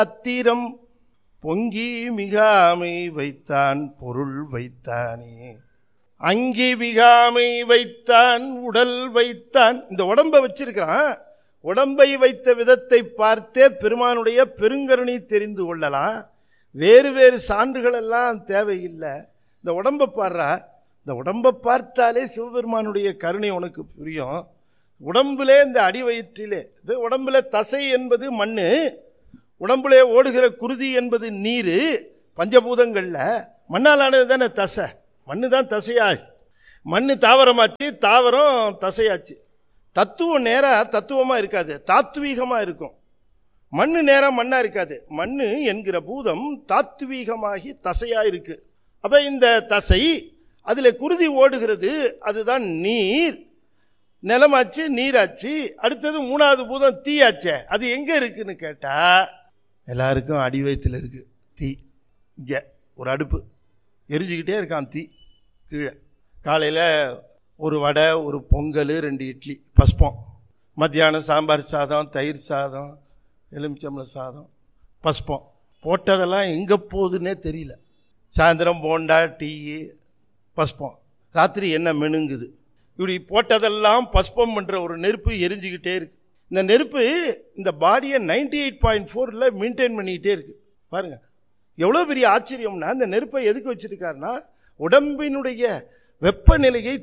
அத்திரம் பொங்கி மிகாமை வைத்தான் பொருள் வைத்தானே. அங்கி மிகாமை வைத்தான் உடல் வைத்தான். இந்த உடம்பை வச்சிருக்கிறான். உடம்பை வைத்த விதத்தை பார்த்தே பெருமானுடைய பெருங்கருணை தெரிந்து கொள்ளலாம். வேறு வேறு சான்றுகள் எல்லாம் தேவையில்லை. இந்த உடம்பை பாடுறா. இந்த உடம்பை பார்த்தாலே சிவபெருமானுடைய கருணை உனக்கு புரியும். உடம்புலே இந்த அடி வயிற்றிலே இது உடம்புல தசை என்பது மண், உடம்புலே ஓடுகிற குருதி என்பது நீர். பஞ்சபூதங்களில் மண்ணால் ஆனது தானே தசை. மண்ணு தான் தசையாச்சு. மண் தாவரமாச்சு, தாவரம் தசையாச்சு. தத்துவம் நேராக தத்துவமாக இருக்காது, தாத்வீகமாக இருக்கும். மண் நேராக மண்ணாக இருக்காது. மண் என்கிற பூதம் தாத்வீகமாகி தசையாக இருக்கு. அப்போ இந்த தசை அதில் குருதி ஓடுகிறது, அதுதான் நீர். நிலமாச்சு, நீராச்சு. அடுத்தது மூணாவது பூதம் தீயாச்சே. அது எங்கே இருக்குன்னு கேட்டால் எல்லாருக்கும் அடி வயிற்றில் இருக்குது தீ. இங்கே ஒரு அடுப்பு எரிஞ்சுக்கிட்டே இருக்கான் தீ. கீழே காலையில் ஒரு வடை, ஒரு பொங்கல், 2 இட்லி, பஸ்பம். மத்தியானம் சாம்பார் சாதம், தயிர் சாதம், எலுமிச்சம்பழம் சாதம், பஸ்பம். போட்டதெல்லாம் எங்கே போகுதுன்னே தெரியல. சாயந்தரம் போண்டா, டீ, பஸ்பம். ராத்திரி என்ன மெனுங்குது. இப்படி போட்டதெல்லாம் பஸ்பம் என்ற ஒரு நெருப்பு எரிஞ்சுக்கிட்டே இருக்கு. இந்த நெருப்பு இந்த பாடியை 98.4 மெயின்டைன் பண்ணிக்கிட்டே இருக்கு. பாருங்க எவ்வளோ பெரிய ஆச்சரியம்னா, இந்த நெருப்பை எதுக்கு வச்சிருக்காருன்னா உடம்பினுடைய வெப்பநிலையை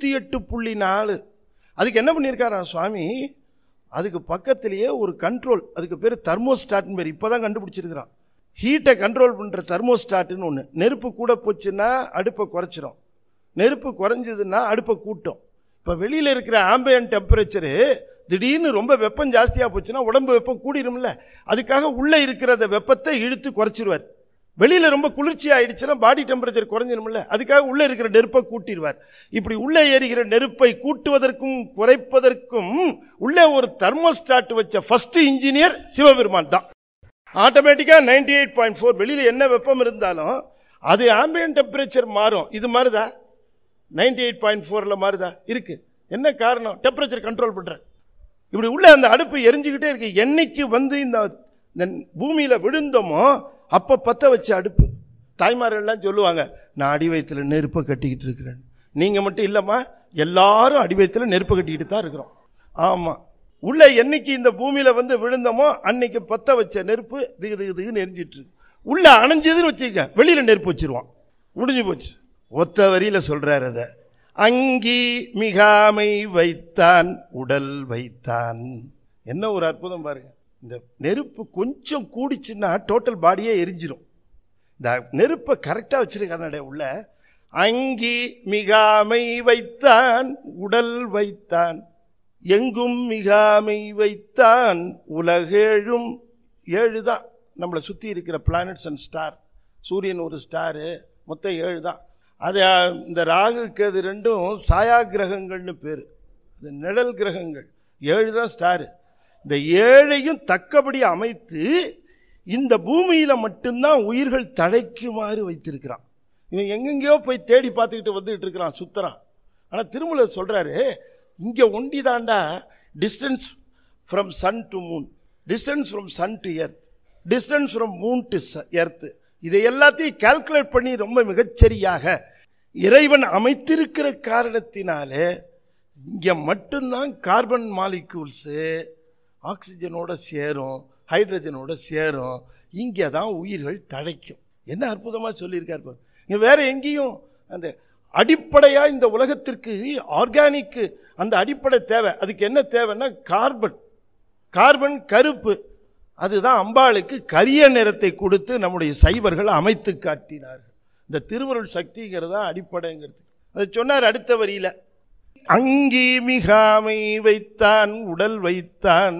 98.4. அதுக்கு என்ன பண்ணியிருக்காரா சுவாமி, அதுக்கு பக்கத்திலேயே ஒரு கண்ட்ரோல், அதுக்கு பேர் தெர்மோஸ்டாட்னு பேர். இப்போ தான் கண்டுபிடிச்சிருக்கிறான். ஹீட்டை கண்ட்ரோல் பண்ணுற தெர்மோஸ்டாட்னு ஒன்று. நெருப்பு கூட போச்சுன்னா அடுப்பை குறைச்சிரும், நெருப்பு குறைஞ்சதுன்னா அடுப்பை கூட்டும். இப்போ வெளியில் இருக்கிற ஆம்பியன்ட் டெம்பரேச்சரு திடீர்னு ரொம்ப வெப்பம் ஜாஸ்தியாக போச்சுன்னா உடம்பு வெப்பம் கூடிடும்ல. அதுக்காக உள்ளே இருக்கிற வெப்பத்தை இழுத்து குறைச்சிருவார். வெளியில் ரொம்ப குளிர்ச்சி ஆயிடுச்சுன்னா பாடி டெம்பரேச்சர் குறைஞ்சிடும்ல. அதுக்காக உள்ளே இருக்கிற நெருப்பை கூட்டிடுவார். இப்படி உள்ளே ஏறுகிற நெருப்பை கூட்டுவதற்கும் குறைப்பதற்கும் உள்ளே ஒரு தெர்மோஸ்டாட் வச்ச ஃபர்ஸ்ட் இன்ஜினியர் சிவபெருமான் தான். ஆட்டோமேட்டிக்காக 98.4 வெளியில் என்ன வெப்பம் இருந்தாலும் அது ஆம்பியன்ட் டெம்பரேச்சர் மாறும். இது மாறுதா? 98.4 மாறுதா? இருக்கு. என்ன காரணம்? டெம்பரேச்சர் கண்ட்ரோல் பண்ற. இப்படி உள்ள அந்த அடுப்பு எரிஞ்சுக்கிட்டே இருக்கு. என்னைக்கு இந்த பூமியில விழுந்தோமோ அப்ப பத்த வச்ச அடுப்பு. தாய்மார்கள் எல்லாம் சொல்லுவாங்க, நான் அடி வயிற்றுல நெருப்பை கட்டிக்கிட்டு இருக்கிறேன். நீங்க மட்டும் இல்லம்மா, எல்லாரும் அடி வயிற்றுல நெருப்பை கட்டிக்கிட்டு தான் இருக்கிறோம். ஆமா, உள்ள என்னைக்கு இந்த பூமியில விழுந்தோமோ அன்னைக்கு பத்த வச்ச நெருப்பு திகு திகு திகுன்னு எரிஞ்சிட்டு இருக்கு. உள்ள அணைஞ்சதுன்னு வச்சுக்க, வெளியில நெருப்பு வச்சிருவான். முடிஞ்சு போச்சு. ஒத்த வரியில சொல்றாரு அத. அங்கி மிகாமை வைத்தான் உடல் வைத்தான். என்ன ஒரு அற்புதம் பாருங்க. இந்த நெருப்பு கொஞ்சம் கூடிச்சுன்னா டோட்டல் பாடியே எரிஞ்சிடும். இந்த நெருப்பை கரெக்டா வச்சிருக்கானே உள்ள. அங்கி மிகாமை வைத்தான் உடல் வைத்தான் எங்கும் மிகாமை வைத்தான் உலகேழும். 7 தான் நம்மளை சுற்றி இருக்கிற பிளானட்ஸ் அண்ட் ஸ்டார். சூரியன் ஒரு ஸ்டாரு, மொத்தம் 7 தான். அது இந்த ராகு கேது 2 சாயா கிரகங்கள்னு பேர். அது நிழல் கிரகங்கள். 7 தான் ஸ்டாரு. இந்த 7ஐயும் தக்கபடி அமைத்து இந்த பூமியில மட்டும்தான் உயிர்கள் தழைக்குமாறு வைத்திருக்கிறான். இவன் எங்கெங்கயோ போய் தேடி பார்த்துக்கிட்டு வந்துகிட்டு இருக்கிறான், சுத்தரான். ஆனால் திருமூலர் சொல்றாரு, இங்கே ஒண்டி தாண்டா distance from Sun to Moon, distance from Sun to earth, distance from Moon to earth. இதை எல்லாத்தையும் கால்குலேட் பண்ணி ரொம்ப மிகச்சரியாக இறைவன் அமைத்திருக்கிற காரணத்தினாலே இங்கே மட்டும்தான் கார்பன் மாலிக்யூல்ஸு ஆக்சிஜனோட சேரும், ஹைட்ரஜனோட சேரும். இங்கே தான் உயிர்கள் தழைக்கும். என்ன அற்புதமாக சொல்லியிருக்காரு. இங்கே வேற எங்கேயும் அந்த அடிப்படையா இந்த உலகத்திற்கு ஆர்கானிக் அந்த அடிப்படை தேவை. அதுக்கு என்ன தேவைன்னா கார்பன். கார்பன் கருப்பு. அதுதான் அம்பாளுக்கு கரிய நிறத்தை கொடுத்து நம்முடைய சைவர்கள் அமைத்து காட்டினார்கள். இந்த திருவருள் சக்திங்கிறது தான் அடிப்படைங்கிறது. அதை சொன்னார் அடுத்த வரியில. அங்கி மிகாமை வைத்தான் உடல் வைத்தான்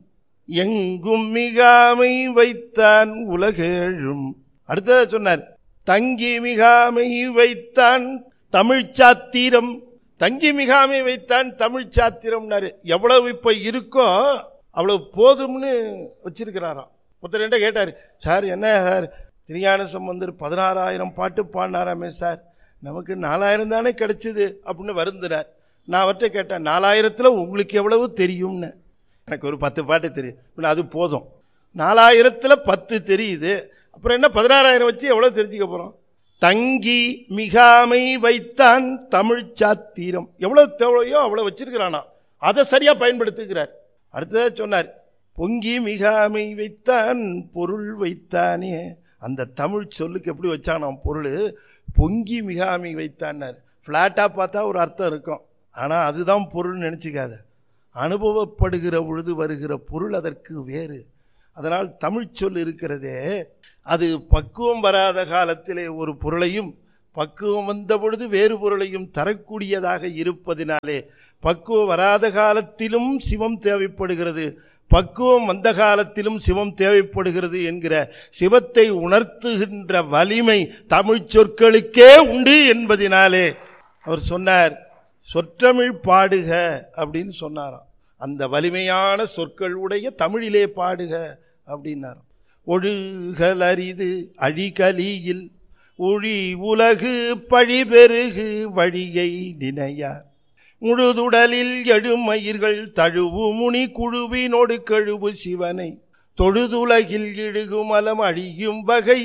எங்கும் மிகாமை வைத்தான் உலகேழும். அடுத்தத சொன்னார், தங்கி மிகாமை வைத்தான் தமிழ் சாத்திரம். தங்கி மிகாமை வைத்தான் தமிழ் சாத்திரம்னாரு. எவ்வளவு இப்ப இருக்கோ அவ்வளவு போதும்னு வச்சிருக்கிறாராம். ஒருத்தர் என்ன கேட்டார், சார் என்ன சார் திருஞான சம்பந்தர் 16,000 பாட்டு பாடினாராமே சார், நமக்கு 4,000 தானே கிடைச்சது அப்படின்னு வருந்தினார். நான் அவர்கிட்ட கேட்டேன், 4,000ல் உங்களுக்கு எவ்வளவு தெரியும்னு. எனக்கு ஒரு 10 பாட்டு தெரியும், அது போதும். 4000ல் 10 தெரியுது, அப்புறம் என்ன 16,000 வச்சு எவ்வளோ தெரிஞ்சுக்க போகிறோம்? தங்கி மிகாமை வைத்தான் தமிழ் சாத்திரம். எவ்வளோ தேவையோ அவ்வளோ வச்சிருக்கிறானா, அதை சரியாக பயன்படுத்துகிறார். அடுத்ததாக சொன்னார், பொங்கி மிகாமை வைத்தான் பொருள் வைத்தானே. அந்த தமிழ் சொல்லுக்கு எப்படி வச்சானாம் பொருள்? பொங்கி மிகாமை வைத்தான்னார். ஃப்ளாட்டாக பார்த்தா ஒரு அர்த்தம் இருக்கும், ஆனால் அதுதான் பொருள் நினச்சிக்காத. அனுபவப்படுகிற பொழுது வருகிற பொருள் அதற்கு வேறு. அதனால் தமிழ் சொல் இருக்கிறதே, அது பக்குவம் வராத காலத்திலே ஒரு பொருளையும் பக்குவம் வந்த பொழுது வேறு பொருளையும் தரக்கூடியதாக இருப்பதினாலே பக்குவம் வராத காலத்திலும் சிவம் தேவைப்படுகிறது, பக்குவம் வந்த காலத்திலும் சிவம் தேவைப்படுகிறது என்கிற சிவத்தை உணர்த்துகின்ற வலிமை தமிழ் சொற்களுக்கே உண்டு என்பதினாலே அவர் சொன்னார், சொற்றமிழ் பாடுக அப்படின்னு சொன்னாராம். அந்த வலிமையான சொற்கள் உடைய தமிழிலே பாடுக அப்படின்னார். ஒழுகல் அரிது அழிகலியில் ஒழி உலகு பழிபெருகு வழியை நினையார். முழுதுடலில் எழுமயிர்கள் தழுவு முனி குழுவினோடு கழுவு சிவனை தொழுதுலகில் இழுகுமலம் அழியும் வகை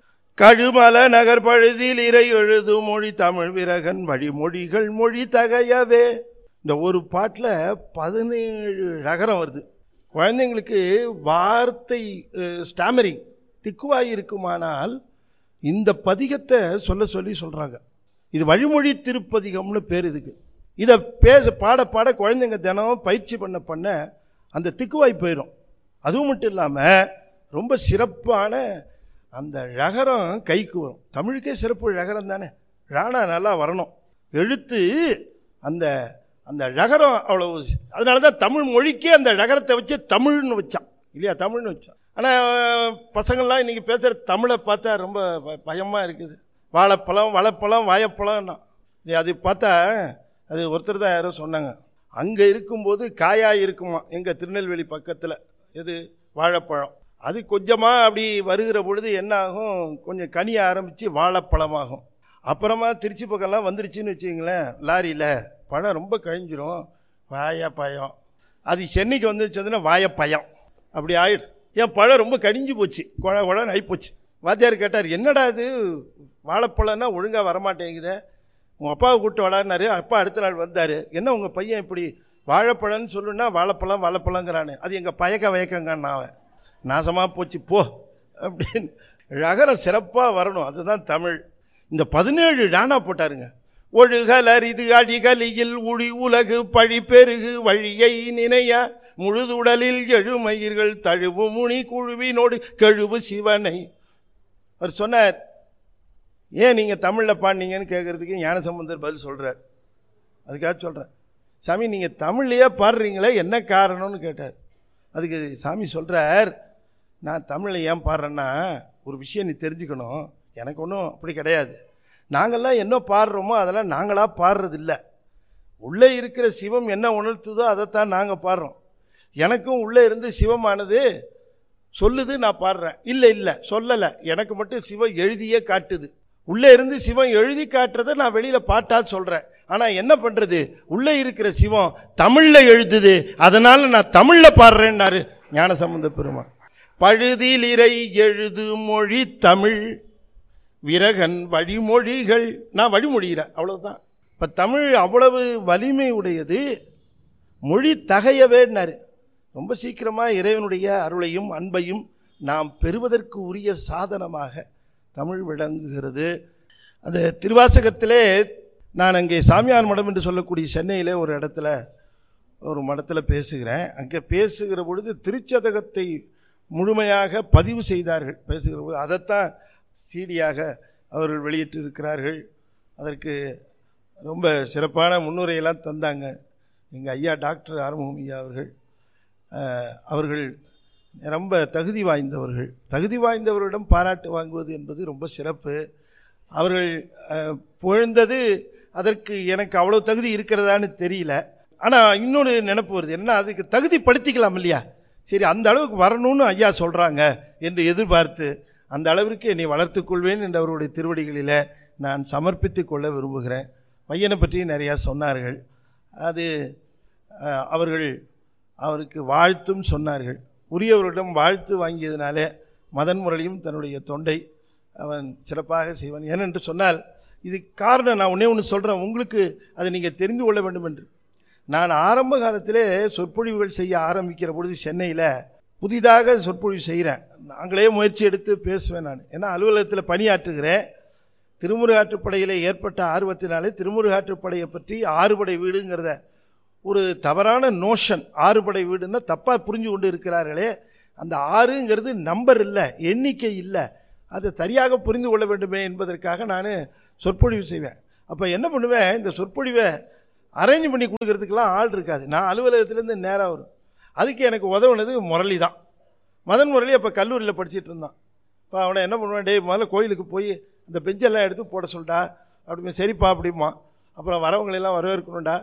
கழுமல நகர் பழுதில் இறை எழுது மொழி தமிழ் விரகன் வழிமொழிகள் மொழி தகையவே. இந்த ஒரு பாட்டில் 17 ரகரம் வருது. குழந்தைங்களுக்கு வார்த்தை ஸ்டாமரிங் திக்குவாய் இருக்குமானால் இந்த பதிகத்தை சொல்லி சொல்கிறாங்க. இது வழிமொழி திருப்பதிகம்னு பேர் இதுக்கு. இதை பாட பாட குழந்தைங்க தினம் பயிற்சி பண்ண அந்த திக்குவாய் போயிடும். அதுவும் மட்டும் இல்லாமல் ரொம்ப சிறப்பான அந்த ரகரம் கைக்கு வரும். தமிழுக்கே சிறப்பு ரகரம் தானே, ராணா நல்லா வரணும், எழுத்து அந்த அந்த ரகரம் அவ்வளவு. அதனால தான் தமிழ் மொழிக்கே அந்த ரகரத்தை வச்சு தமிழ்னு வச்சான் இல்லையா, தமிழ்னு வச்சான். ஆனால் பசங்கள்லாம் இன்றைக்கி பேசுகிற தமிழை பார்த்தா ரொம்ப பயமாக இருக்குது. வாழைப்பழம் வளைப்பழம் வாழைப்பழம்னா அது பார்த்தா அது ஒருத்தர் தான் யாரோ சொன்னாங்க, அங்கே இருக்கும்போது காயாக இருக்குமா எங்கள் திருநெல்வேலி பக்கத்தில் எது வாழைப்பழம், அது கொஞ்சமாக அப்படி வருகிற பொழுது என்ன ஆகும், கொஞ்சம் கனிய ஆரம்பித்து வாழைப்பழமாகும். அப்புறமா திருச்சி பக்கம்லாம் வந்துருச்சுன்னு வச்சுங்களேன், லாரியில் பழம் ரொம்ப கழிஞ்சிரும், வாழைப்பழம். அது சென்னைக்கு வந்துருச்சதுன்னா வாழைப்பழம் அப்படி ஆயிடும். என் பழம் ரொம்ப கடிஞ்சு போச்சு, குழன்னு ஆகிப்போச்சு. வாத்தியார் கேட்டார், என்னடா இது வாழைப்பழம்னா ஒழுங்காக வரமாட்டேங்குது, உங்கள் அப்பாவை கூப்பிட்டு வளாடினாரு. அப்பா அடுத்த நாள் வந்தார், என்ன உங்கள் பையன் இப்படி வாழைப்பழம்னு சொல்லுன்னா வாழைப்பழங்கிறானு, அது எங்கள் வயக்கங்கன்னு அவன் நாசமாக போச்சு போ அப்படின்னு. ரகரம் சிறப்பாக வரணும், அதுதான் தமிழ். இந்த 17 ராணா போட்டாருங்க. ஒழுகல் அரிது அழிகலியில் ஒளி உலகு பழி பெருகு வழியை நினையா முழுதுடலில் எழுமயிர்கள் தழுவு முனி குழுவினோடு கழுவு சிவனை. அவர் சொன்னார், ஏன் நீங்கள் தமிழில் பாடினீங்கன்னு கேட்குறதுக்கு ஞானசம்பந்தர் பதில் சொல்கிறார். அதுக்காக சொல்கிறேன், சாமி நீங்கள் தமிழ்லையே பாடுறீங்களே என்ன காரணம்னு கேட்டார். அதுக்கு சாமி சொல்கிறார், நான் தமிழில் ஏன் பாடுறேன்னா ஒரு விஷயம் நீ தெரிஞ்சுக்கணும், எனக்கு ஒன்றும் அப்படி கிடையாது, நாங்கள்லாம் என்ன பாடுறோமோ அதெல்லாம் நாங்களாக பாடுறதில்ல, உள்ளே இருக்கிற சிவம் என்ன உணர்த்துதோ அதைத்தான் நாங்கள் பாடுறோம். எனக்கும் உள்ளே இருந்து சிவமானது சொல்லுது, நான் பாடுறேன். இல்லை சொல்லலை, எனக்கு மட்டும் சிவம் எழுதியே காட்டுது. உள்ளே இருந்து சிவம் எழுதி காட்டுறதை நான் வெளியில் பாட்டாக சொல்கிறேன். ஆனால் என்ன பண்ணுறது, உள்ளே இருக்கிற சிவம் தமிழில் எழுதுது, அதனால் நான் தமிழில் பாடுறேன்னாரு ஞானசம்பந்த பெருமான். பழுதில் இறை எழுது மொழி தமிழ் விரகன் வழிமொழிகள், நான் வழிமொழிகிறேன் அவ்வளவுதான். இப்போ தமிழ் அவ்வளவு வலிமை உடையது, மொழி தகையவேன்னாரு. ரொம்ப சீக்கிரமாக இறைவனுடைய அருளையும் அன்பையும் நாம் பெறுவதற்கு உரிய சாதனமாக தமிழ் விளங்குகிறது. அந்த திருவாசகத்திலே நான் அங்கே சாமியார் மடம் என்று சொல்லக்கூடிய சென்னையில் ஒரு மடத்தில் பேசுகிறேன். அங்கே பேசுகிற பொழுது திருச்சதகத்தை முழுமையாக பதிவு செய்தார்கள். பேசுகிற பொழுது அதைத்தான் சீடியாக அவர்கள் வெளியிட்டிருக்கிறார்கள். அதற்கு ரொம்ப சிறப்பான முன்னுரையெல்லாம் தந்தாங்க எங்கள் ஐயா டாக்டர் ஆறுமுகம் ஐயா அவர்கள் ரொம்ப தகுதி வாய்ந்தவர்களிடம் பாராட்டு வாங்குவது என்பது ரொம்ப சிறப்பு. அவர்கள் புகழ்ந்தது அதற்கு எனக்கு அவ்வளோ தகுதி இருக்கிறதான்னு தெரியல. ஆனால் இன்னொரு நினைப்பு வருது, என்ன அதுக்கு தகுதிப்படுத்திக்கலாம் இல்லையா, சரி அந்த அளவுக்கு வரணும்னு ஐயா சொல்கிறாங்க என்று எதிர்பார்த்து அந்த அளவிற்கு என்னை வளர்த்துக்கொள்வேன் என்று அவருடைய திருவடிகளில் நான் சமர்ப்பித்து கொள்ள விரும்புகிறேன். பையனை பற்றி நிறையா சொன்னார்கள். அது அவருக்கு வாழ்த்தும் சொன்னார்கள். உரியவர்களிடம் வாழ்த்து வாங்கியதினாலே மதன் முரளியும் தன்னுடைய தொண்டை அவன் சிறப்பாக செய்வான். ஏனென்று சொன்னால் இது காரணம் நான் ஒன்றே ஒன்று சொல்கிறேன், உங்களுக்கு அதை நீங்கள் தெரிந்து கொள்ள வேண்டும் என்று. நான் ஆரம்ப காலத்திலே சொற்பொழிவுகள் செய்ய ஆரம்பிக்கிற பொழுது சென்னையில் புதிதாக சொற்பொழிவு செய்கிறேன். நாங்களே முயற்சி எடுத்து பேசுவேன். நான் ஏன்னா அலுவலகத்தில் பணியாற்றுகிறேன். திருமுருகாற்றுப்படையில் ஏற்பட்ட ஆர்வத்தினாலே திருமுருகாற்றுப்படையை பற்றி ஆறுபடை வீடுங்கிறத ஒரு தவறான நோஷன், ஆறுபடை வீடுன்னா தப்பாக புரிஞ்சு கொண்டு இருக்கிறார்களே. அந்த ஆறுங்கிறது நம்பர் இல்லை, எண்ணிக்கை இல்லை, அதை சரியாக புரிந்து கொள்ள வேண்டுமே என்பதற்காக நான் சொற்பொழிவு செய்வேன். அப்போ என்ன பண்ணுவேன், இந்த சொற்பொழிவை அரேஞ்ச் பண்ணி கொடுக்கறதுக்கெல்லாம் ஆள் இருக்காது. நான் அலுவலகத்திலேருந்து நேராக வரும். அதுக்கு எனக்கு உதவுனது முரளி தான். மதன் முரளி அப்போ கல்லூரியில் படிச்சுட்டு இருந்தான். இப்போ அவனை என்ன பண்ணுவேன், டே முதல்ல கோயிலுக்கு போய் அந்த பெஞ்செல்லாம் எடுத்து போட சொல்லிட்டா அப்படிமே. சரிப்பா அப்படிமா. அப்புறம் வரவங்களெல்லாம் வரவேற்கணும்டா,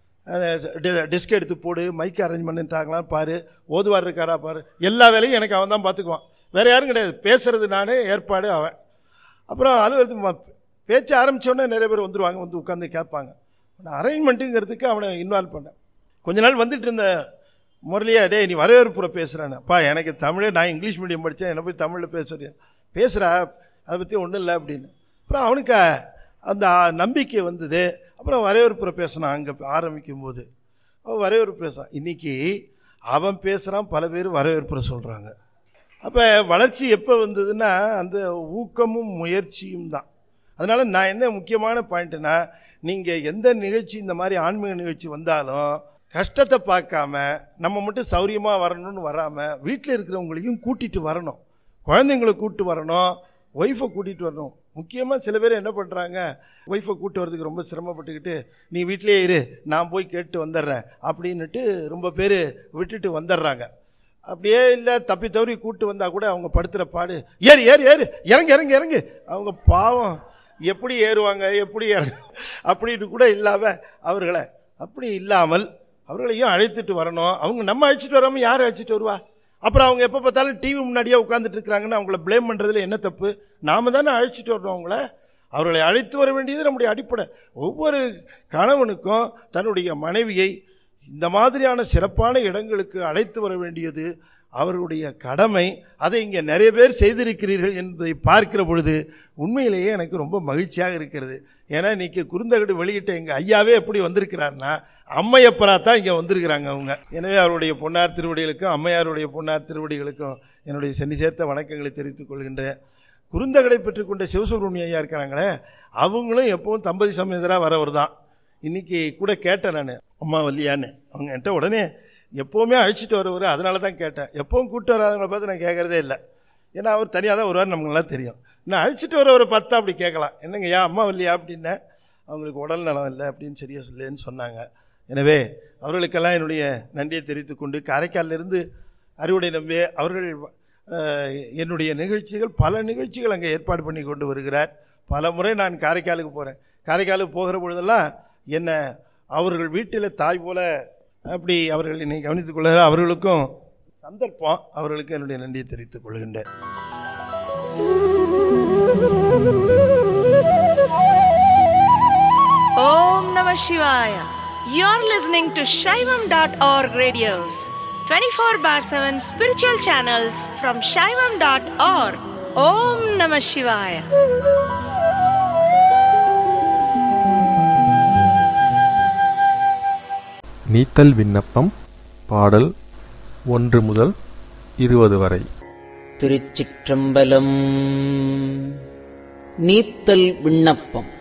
டிஸ்க் எடுத்து போடு, மைக் அரேஞ்ச் பண்ணிட்டாங்களான்னு பாரு, ஓதுவார் இருக்காரா பாரு, எல்லா வேலையும் எனக்கு அவன் தான் பார்த்துக்குவான். வேறு யாரும் கிடையாது. பேசுறது நானே, ஏற்பாடு அவன். அப்புறம் அலுவலகத்துக்கு பேச்சு ஆரம்பித்தோடனே நிறைய பேர் வந்துடுவாங்க, வந்து உட்காந்து கேட்பாங்க. நான் அரேஞ்ச்மெண்ட்டுங்கிறதுக்கு அவனை இன்வால்வ் பண்ணேன். கொஞ்ச நாள் வந்துட்டு இருந்த முரளியா, டே நீ வரவேற்புரை பேசுகிறானே, அப்பா எனக்கு தமிழே, நான் இங்கிலீஷ் மீடியம் படித்தேன், என்னை போய் தமிழில் பேசுகிறா, அதை பற்றி ஒன்றும் இல்லை அப்படின்னு. அப்புறம் அவனுக்கு அந்த நம்பிக்கை வந்தது. அப்புறம் வரவேற்புரை பேசினான். அங்கே ஆரம்பிக்கும் போது அவன் வரவேற்பு பேசுகிறான். இன்றைக்கி அவன் பேசுகிறான், பல பேர் வரவேற்புரை சொல்கிறாங்க. அப்போ வளர்ச்சி எப்போ வந்ததுன்னா அந்த ஊக்கமும் முயற்சியும் தான். அதனால் நான் என்ன முக்கியமான பாயிண்ட்டுனா, நீங்கள் எந்த நிகழ்ச்சி, இந்த மாதிரி ஆன்மீக நிகழ்ச்சி வந்தாலும் கஷ்டத்தை பார்க்காம நம்ம மட்டும் சௌரியமாக வரணும்னு வராமல் வீட்டில் இருக்கிறவங்களையும் கூட்டிகிட்டு வரணும், குழந்தைங்களை கூப்பிட்டு வரணும், ஒய்ஃபை கூட்டிகிட்டு வரணும். முக்கியமாக சில பேர் என்ன பண்ணுறாங்க, ஒய்ஃபை கூப்பிட்டு வரதுக்கு ரொம்ப சிரமப்பட்டுக்கிட்டு நீ வீட்டிலே இரு, நான் போய் கேட்டு வந்துடுறேன் அப்படின்னுட்டு ரொம்ப பேர் விட்டுட்டு வந்துடுறாங்க. அப்படியே இல்லை, தப்பி தவறி கூப்பிட்டு வந்தால் கூட அவங்க படுத்துகிற பாடு, ஏறு ஏறு ஏறு, இறங்கு இறங்கு இறங்கு, அவங்க பாவம் எப்படி ஏறுவாங்க, எப்படி இறங்கு அப்படின்னு கூட இல்லாமல் அவர்களை அப்படி இல்லாமல் அவர்களையும் அழைத்துட்டு வரணும். அவங்க நம்ம அழைச்சிட்டு வராமல் யார் அழைச்சிட்டு வருவா? அப்புறம் அவங்க எப்போ பார்த்தாலும் டிவி முன்னாடியே உட்காந்துட்டு இருக்கிறாங்கன்னா அவங்கள ப்ளேம் பண்ணுறதுல என்ன தப்பு? நாம் தானே அழைச்சிட்டு வரணும் அவர்களை அழைத்து வர வேண்டியது நம்முடைய அடிப்படை. ஒவ்வொரு கணவனுக்கும் தன்னுடைய மனைவியை இந்த மாதிரியான சிறப்பான இடங்களுக்கு அழைத்து வர வேண்டியது அவர்களுடைய கடமை. அதை இங்கே நிறைய பேர் செய்திருக்கிறீர்கள் என்பதை பார்க்கிற பொழுது உண்மையிலேயே எனக்கு ரொம்ப மகிழ்ச்சியாக இருக்கிறது. ஏன்னா இன்றைக்கி குறுந்தகடு வெளியிட்ட எங்கள் ஐயாவே எப்படி வந்திருக்கிறார்னா, அம்மையப்பரா தான் இங்கே வந்திருக்கிறாங்க அவங்க. எனவே அவருடைய பொன்னார் திருவடிகளுக்கும் அம்மையாருடைய பொன்னார் திருவடிகளுக்கும் என்னுடைய சென்னி சேர்த்த வணக்கங்களை தெரிவித்துக் கொள்கின்றேன். குறுந்தகடை பெற்றுக்கொண்ட சிவசுப்ரமணிய ஐயா இருக்கிறாங்களே, அவங்களும் எப்பவும் தம்பதி சமேதராக வரவர் தான். இன்றைக்கி கூட கேட்டேன் நான், அம்மா வல்லியான்னு. அவங்க என்கிட்ட உடனே எப்போவுமே அழைச்சிட்டு வருவார், அதனால தான் கேட்டேன். எப்பவும் கூப்பிட்டு வராதவங்களை பார்த்து நான் கேட்குறதே இல்லை. ஏன்னா அவர் தனியாக தான் வருவார், நமக்குலாம் தெரியும். நான் அழைச்சிட்டு வரவரை பார்த்தா அப்படி கேட்கலாம், என்னங்க யா அம்மா வல்லியா அப்படின்னேன். அவங்களுக்கு உடல் நலம் இல்லை அப்படின்னு சரியா சொல்லேன்னு சொன்னாங்க. எனவே அவர்களுக்கெல்லாம் என்னுடைய நன்றியை தெரிவித்துக்கொண்டு, காரைக்காலிலிருந்து அறுவடை நம்பி அவர்கள் என்னுடைய நிகழ்ச்சிகள், பல நிகழ்ச்சிகள் அங்கே ஏற்பாடு பண்ணி கொண்டு வருகிறார். பல முறை நான் காரைக்காலுக்கு போகிறேன். காரைக்காலுக்கு போகிற பொழுதெல்லாம் என்னை அவர்கள் வீட்டில் தாய் போல அப்படி அவர்கள் என்னை கவனித்துக் கொள்கிறார். அவர்களுக்கும் சந்தர்ப்பம், அவர்களுக்கு என்னுடைய நன்றியை தெரிவித்துக் கொள்கின்றேன். Om Namah Shivaya. You're listening to Shaivam.org radios, 24/7 spiritual channels from Shaivam.org. Om Namah Shivaya. நீத்தல் விண்ணப்பம். பாடல் 1 முதல் 20 வரை. திருச்சிற்றம்பலம். நீத்தல் விண்ணப்பம்.